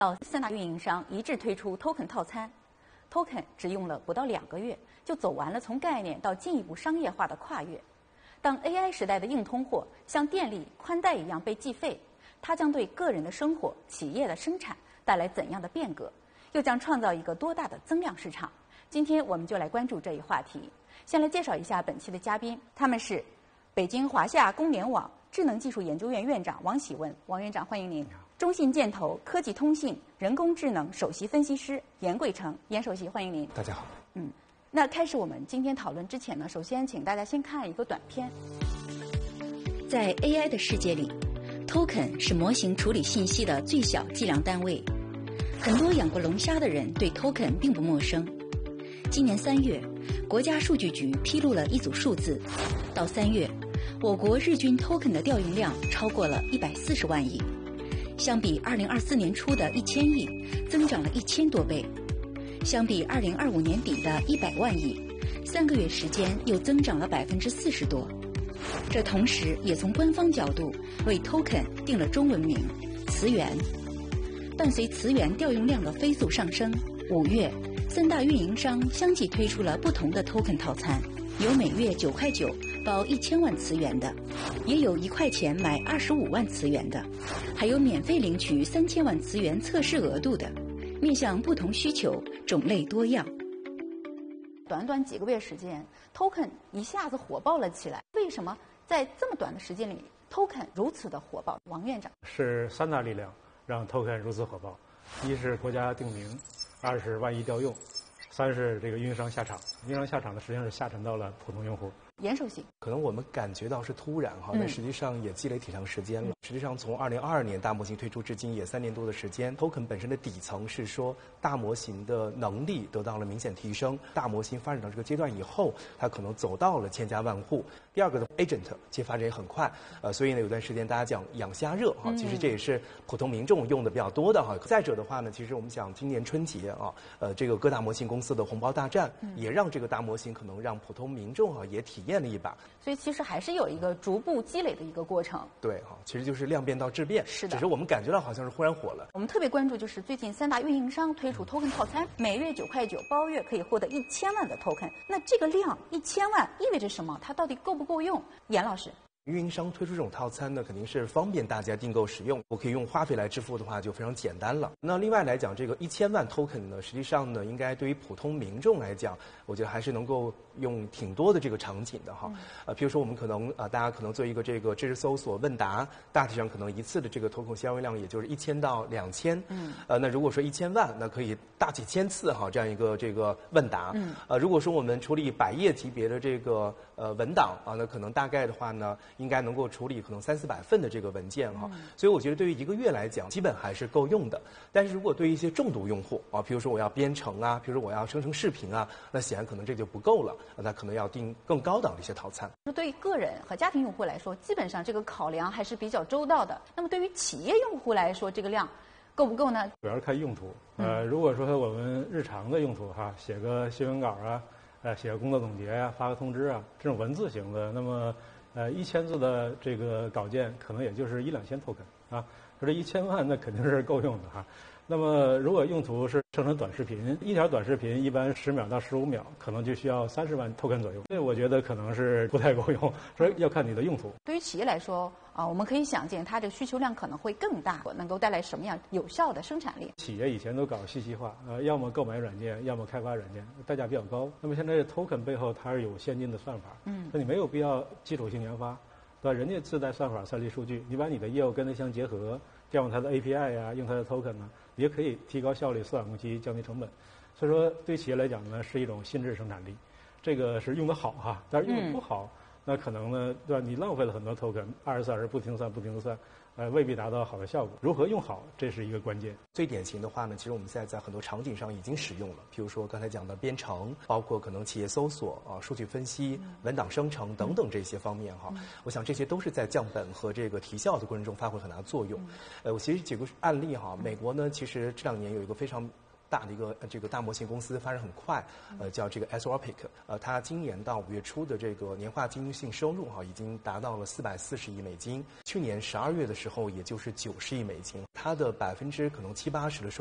到3大运营商一致推出 Token 套餐，Token 只用了不到2个月，就走完了从概念到进一步商业化的跨越。当 AI 时代的硬通货像电力、宽带一样被计费，它将对个人的生活、企业的生产带来怎样的变革？又将创造一个多大的增量市场？今天我们就来关注这一话题。先来介绍一下本期的嘉宾，他们是北京华夏公联网智能技术研究院院长王喜文，王院长欢迎您。中信建投科技通信人工智能首席分析师严贵成，严首席欢迎您。 大家好。 那开始我们今天讨论之前呢，首先请大家先看一个短片。在 AI 的世界里 ，Token 是模型处理信息的最小计量单位。很多养过龙虾的人对 Token 并不陌生。今年3月，国家数据局披露了一组数字，到3月，我国日均 Token 的调用量超过了140万亿。相比2024年初的1000亿，增长了1000多倍；相比2025年底的100万亿，3个月时间又增长了40%多。这同时也从官方角度为 Token 定了中文名“词源”。伴随词源调用量的飞速上升，5月3大运营商相继推出了不同的 Token 套餐，有每月9.9块包1000万词源的，也有1块钱买25万词源的，还有免费领取3000万词源测试额度的，面向不同需求，种类多样。短短几个月时间 ，Token 一下子火爆了起来。为什么在这么短的时间里 ，Token 如此的火爆？王院长， 是3大力量让 Token 如此火爆：一是国家定名，2是万亿调用，3是这个运营商下场。运营商下场呢，实际上是下沉到了普通用户。 严首席， 可能我们感觉到是突然哈，但实际上也积累挺长时间了。实际上从2022年大模型推出至今也3年多的时间。Token 本身的底层是说大模型的能力得到了明显提升，大模型发展到这个阶段以后，它可能走到了千家万户。第二个的 Agent 其实发展也很快，所以呢有段时间大家讲养虾热哈，其实这也是普通民众用的比较多的哈。再者的话呢，其实我们想今年春节啊，这个各大模型公司的红包大战，也让这个大模型可能让普通民众啊也体验了一把。 所以其实还是有一个逐步积累的一个过程。 对哈，其实就是量变到质变。 是的， 只是我们感觉到好像是忽然火了。 我们特别关注就是最近3大运营商推出 Token 套餐，每月9.9块，包月可以获得1000万的 Token。那这个量1000万意味着什么？它到底够不够用？严老师。 运营商推出这种套餐呢，肯定是方便大家订购使用。我可以用话费来支付的话，就非常简单了。那另外来讲，这个1000万 token 呢，实际上呢，应该对于普通民众来讲，我觉得还是能够用挺多的这个场景的哈。比如说我们可能大家可能做一个这个知识搜索问答，大体上可能一次的这个 token 消费量也就是1000到2000。那如果说1000万，那可以大几千次哈这样一个这个问答。如果说我们处理100页级别的这个文档啊，那可能大概的话呢，应该能够处理可能300-400份的这个文件哈，所以我觉得对于1个月来讲，基本还是够用的。但是如果对于一些重度用户啊，比如说我要编程啊，比如说我要生成视频啊，那显然可能这就不够了，那可能要定更高档的一些套餐。 对于个人和家庭用户来说，基本上这个考量还是比较周到的。那么对于企业用户来说，这个量够不够呢？ 主要是看用途。如果说我们日常的用途哈，写个新闻稿啊，写个工作总结呀，发个通知啊，这种文字型的，那么1000字的这个稿件可能也就是1-2000 token 啊，说这1000万那肯定是够用的哈。那么如果用途是生成短视频，一条短视频一般10秒到15秒，可能就需要30万 token 左右。所以我觉得可能是不太够用，所以要看你的用途。 对于企业来说啊，我们可以想见它这个需求量可能会更大，能够带来什么样有效的生产力？ 企业以前都搞信息化，要么购买软件，要么开发软件，代价比较高。那么现在 token 背后它是有先进的算法，那你没有必要基础性研发，对吧？人家自带算法算力数据，你把你的业务跟它相结合，调用它的 API 呀，用它的 token 呢，也可以提高效率、缩短工期、降低成本。所以说，对企业来讲呢，是一种新质生产力。这个是用得好哈，但是用得不好，那可能呢，对吧？你浪费了很多 token，24小时不停算，未必达到好的效果。如何用好，这是一个关键。 最典型的话呢，其实我们现在在很多场景上已经使用了，譬如说刚才讲的编程，包括可能企业搜索啊、数据分析、文档生成等等这些方面哈。我想这些都是在降本和这个提效的过程中发挥很大的作用。我其实举个案例哈，美国呢，其实这2年有一个非常大的一个这个大模型公司，发展很快，叫这个 Anthropic，它今年到5月初的这个年化经营性收入已经达到了440亿美金，去年12月的时候也就是90亿美金，它的可能70-80%的